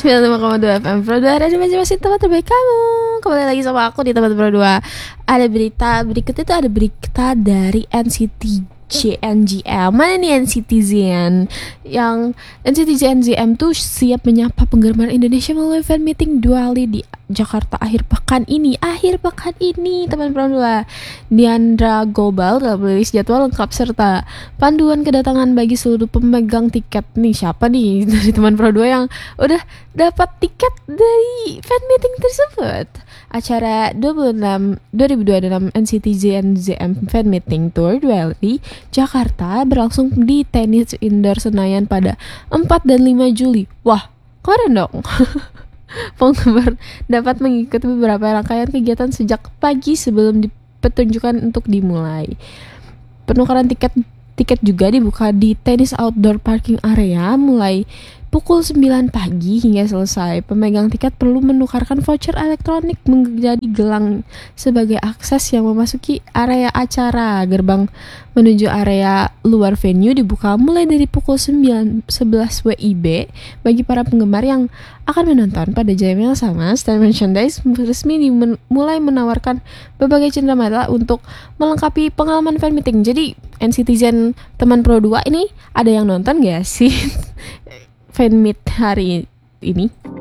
95,2 FM Pro 2 Radio masing-masing tempat terbaik kamu. Kembali lagi sama aku di tempat Pro 2. Ada berita, berikut itu ada berita dari NCTZM. Mana nih NCTZM? Yang NCTZM tuh siap menyapa penggemar Indonesia melalui fan meeting duali di Jakarta akhir pekan ini, teman Pro 2. Diandra Gobal telah merilis jadwal lengkap serta panduan kedatangan bagi seluruh pemegang tiket. Nih siapa nih dari teman Pro 2 yang udah dapat tiket dari fan meeting tersebut? Acara 2026 NCTZM Fan Meeting Tour Duality Jakarta berlangsung di Tenis Indoor Senayan pada 4 dan 5 Juli. Wah, keren dong. Penggemar dapat mengikuti beberapa rangkaian kegiatan sejak pagi sebelum pertunjukan untuk dimulai. Penukaran tiket juga dibuka di Tenis Outdoor Parking Area mulai pukul 9 pagi hingga selesai. Pemegang tiket perlu menukarkan voucher elektronik menjadi gelang sebagai akses yang memasuki area acara. Gerbang menuju area luar venue dibuka mulai dari pukul 9.11 WIB bagi para penggemar yang akan menonton. Pada jam yang sama, stand merchandise resmi mulai menawarkan berbagai cenderamata untuk melengkapi pengalaman fan meeting. Jadi NCTzen teman Pro 2 ini ada yang nonton gak sih fan meet hari ini?